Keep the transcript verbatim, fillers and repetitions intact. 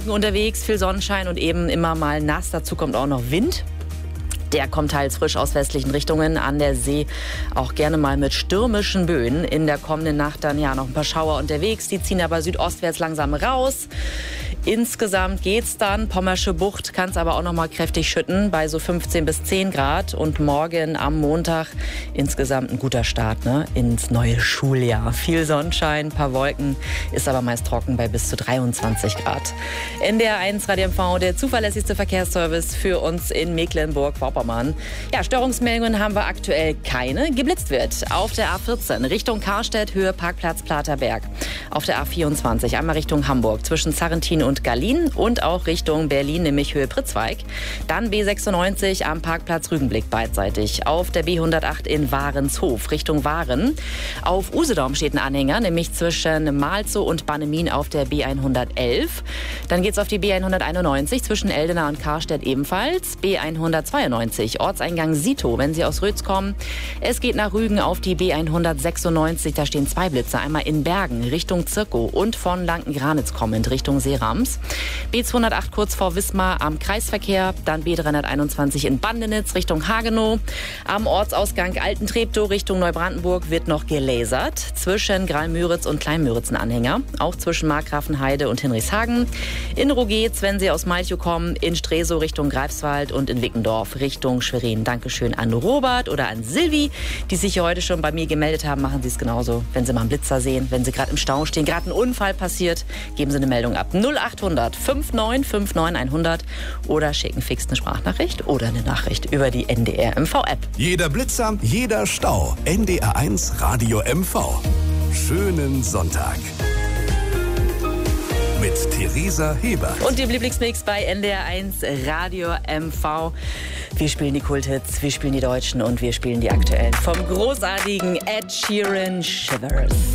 Wolken unterwegs, viel Sonnenschein und eben immer mal nass. Dazu kommt auch noch Wind. Der kommt teils frisch aus westlichen Richtungen, an der See auch gerne mal mit stürmischen Böen. In der kommenden Nacht dann ja noch ein paar Schauer unterwegs, die ziehen aber südostwärts langsam raus. Insgesamt geht's dann. Pommersche Bucht kann es aber auch noch mal kräftig schütten bei so fünfzehn bis zehn Grad. Und morgen am Montag insgesamt ein guter Start, ne, ins neue Schuljahr. Viel Sonnenschein, ein paar Wolken, ist aber meist trocken bei bis zu dreiundzwanzig Grad. N D R eins Radio M V, der zuverlässigste Verkehrsservice für uns in Mecklenburg-Vorpommern. Ja, Störungsmeldungen haben wir aktuell keine. Geblitzt wird auf der A vierzehn Richtung Karstedt, Höhe Parkplatz Platerberg. Auf der A vierundzwanzig einmal Richtung Hamburg zwischen Sarrentin und Gallien und auch Richtung Berlin, nämlich Höhe Pritzweig. Dann B sechsundneunzig am Parkplatz Rügenblick beidseitig. Auf der B hundertacht in Warenshof Richtung Waren. Auf Usedom steht ein Anhänger, nämlich zwischen Malzow und Bannemin auf der B hundertelf. Dann geht's auf die B hunderteinundneunzig zwischen Eldena und Karstedt ebenfalls. B hundertzweiundneunzig Ortseingang Sito, wenn Sie aus Rötz kommen. Es geht nach Rügen auf die B hundertsechsundneunzig. Da stehen zwei Blitze, einmal in Bergen Richtung Zirkow und von Lanken-Granitz kommend Richtung Seerams. B zweihundertacht kurz vor Wismar am Kreisverkehr, dann B dreihunderteinundzwanzig in Bandenitz Richtung Hagenow. Am Ortsausgang Altentreptow Richtung Neubrandenburg wird noch gelasert. Zwischen Graal-Müritz und Klein-Müritz ein Anhänger, auch zwischen Markgrafenheide und Hinrichshagen. In Rogetz, wenn Sie aus Malchow kommen, in Stresow Richtung Greifswald und in Wickendorf Richtung Schwerin. Dankeschön an Robert oder an Silvi, die sich hier heute schon bei mir gemeldet haben. Machen Sie es genauso, wenn Sie mal einen Blitzer sehen, wenn Sie gerade im Stau stehen, gerade ein Unfall passiert, geben Sie eine Meldung ab. null achthundert neunundfünfzig neunundfünfzig hundert oder schicken fix eine Sprachnachricht oder eine Nachricht über die N D R M V-App. Jeder Blitzer, jeder Stau. N D R eins Radio M V. Schönen Sonntag. Mit Theresa Hebert. Und dem Lieblingsmix bei N D R eins Radio M V. Wir spielen die Kulthits, wir spielen die Deutschen und wir spielen die aktuellen. Vom großartigen Ed Sheeran, Shivers.